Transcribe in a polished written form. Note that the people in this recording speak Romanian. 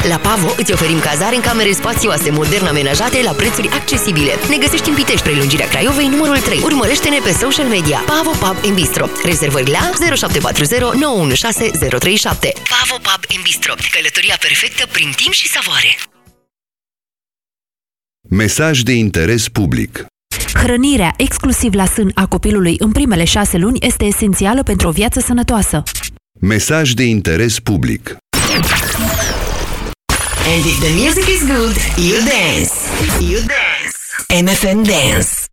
La Pavo îți oferim cazare în camere spațioase, modern amenajate, la prețuri accesibile. Ne găsești în Pitești, prelungirea Craiovei, numărul 3. Urmărește-ne pe social media. Pavo Pub & Bistro. Rezervări la 0740 916 037. Pavo Pub & Bistro. Călătoria perfectă prin timp și savoare. Mesaj de interes public. Hrănirea exclusiv la sân a copilului în primele 6 luni este esențială pentru o viață sănătoasă. Mesaj de interes public. And if the music is good, you dance. You dance. MFM Dance.